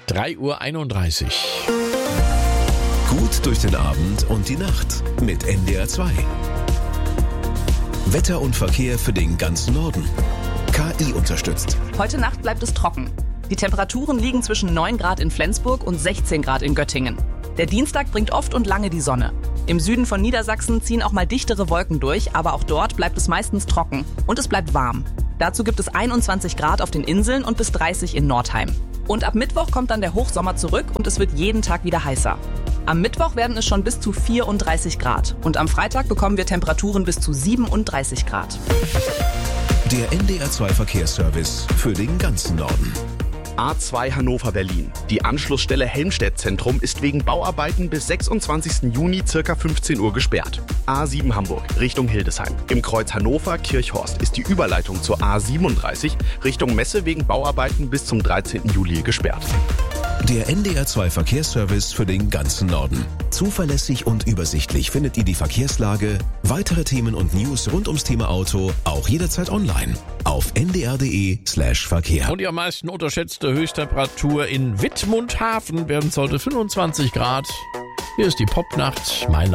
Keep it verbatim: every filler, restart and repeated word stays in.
drei Uhr einunddreißig. Gut durch den Abend und die Nacht mit N D R zwei. Wetter und Verkehr für den ganzen Norden. K I unterstützt. Heute Nacht bleibt es trocken. Die Temperaturen liegen zwischen neun Grad in Flensburg und sechzehn Grad in Göttingen. Der Dienstag bringt oft und lange die Sonne. Im Süden von Niedersachsen ziehen auch mal dichtere Wolken durch, aber auch dort bleibt es meistens trocken und es bleibt warm. Dazu gibt es einundzwanzig Grad auf den Inseln und bis dreißig in Nordheim. Und ab Mittwoch kommt dann der Hochsommer zurück und es wird jeden Tag wieder heißer. Am Mittwoch werden es schon bis zu vierunddreißig Grad und am Freitag bekommen wir Temperaturen bis zu siebenunddreißig Grad. Der N D R zwei Verkehrsservice für den ganzen Norden. A zwei Hannover-Berlin. Die Anschlussstelle Helmstedt-Zentrum ist wegen Bauarbeiten bis sechsundzwanzigsten Juni ca. fünfzehn Uhr gesperrt. A sieben Hamburg Richtung Hildesheim. Im Kreuz Hannover-Kirchhorst ist die Überleitung zur A siebenunddreißig Richtung Messe wegen Bauarbeiten bis zum dreizehnten Juli gesperrt. Der N D R zwei Verkehrsservice für den ganzen Norden. Zuverlässig und übersichtlich findet ihr die Verkehrslage, weitere Themen und News rund ums Thema Auto auch jederzeit online auf n d r punkt d e slash verkehr. Und die am meisten unterschätzte Höchsttemperatur in Wittmundhafen werden es heute fünfundzwanzig Grad. Hier ist die Popnacht. Mein